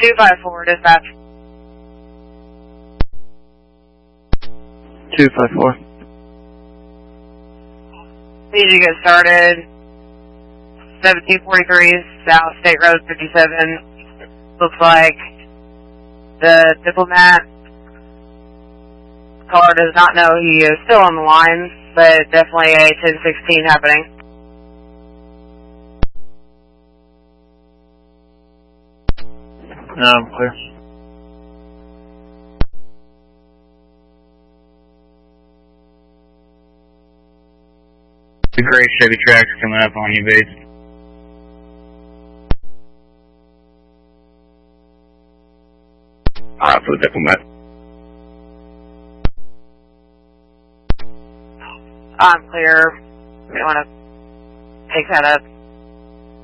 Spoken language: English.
254, dispatch. 254. Need you to get started. 1743 South State Road 57. Looks like the diplomat caller does not know he is still on the line, but definitely a 1016 happening. Clear. The gray Chevy Trax coming up on you, base. For the diplomat. I'm clear. We don't want to take that up.